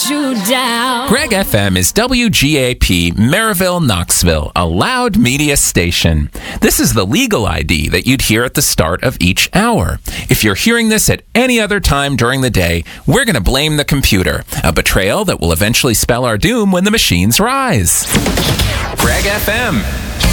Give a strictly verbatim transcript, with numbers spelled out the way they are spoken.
you down. Greg F M is W G A P, Maryville, Knoxville, a loud media station. This is the legal I D that you'd hear at the start of each hour. If you're hearing this at any other time during the day, we're going to blame the computer, a betrayal that will eventually spell our doom when the machines rise. Greg F M.